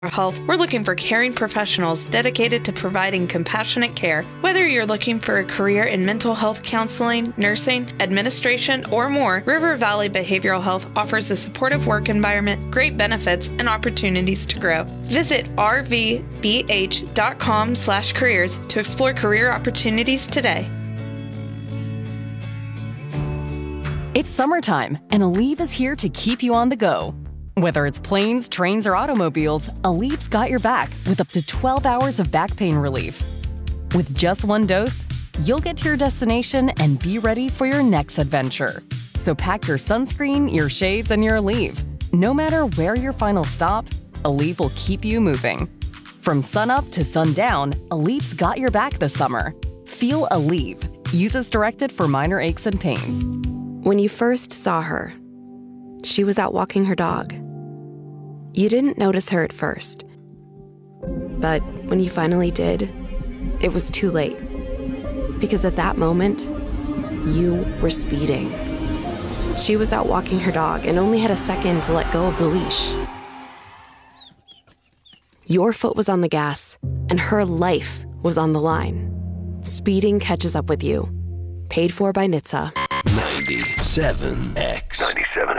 Health, we're looking for caring professionals dedicated to providing compassionate care. Whether you're looking for a career in mental health counseling, nursing, administration, or more, River Valley Behavioral Health offers a supportive work environment, great benefits, and opportunities to grow. Visit rvbh.com/careers to explore career opportunities today. It's summertime, and Aleve is here to keep you on the go. Whether it's planes, trains, or automobiles, Aleve's got your back with up to 12 hours of back pain relief. With just one dose, you'll get to your destination and be ready for your next adventure. So pack your sunscreen, your shades, and your Aleve. No matter where your final stop, Aleve will keep you moving. From sunup to sundown, Aleve's got your back this summer. Feel Aleve. Use as directed for minor aches and pains. When you first saw her, she was out walking her dog. You didn't notice her at first. But when you finally did, it was too late. Because at that moment, you were speeding. She was out walking her dog and only had a second to let go of the leash. Your foot was on the gas, and her life was on the line. Speeding catches up with you. Paid for by NHTSA. 97X. 97X.